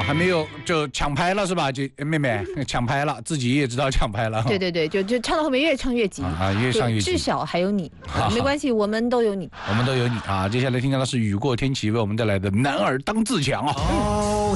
还没有就抢拍了是吧？就妹妹抢拍了，自己也知道抢拍了。 对对对，就唱到后面越唱越急越唱越急。 至少还有你，没关系，我们都有你， 我们都有你啊！接下来听到的是雨过天晴为我们带来的《男儿当自强》啊。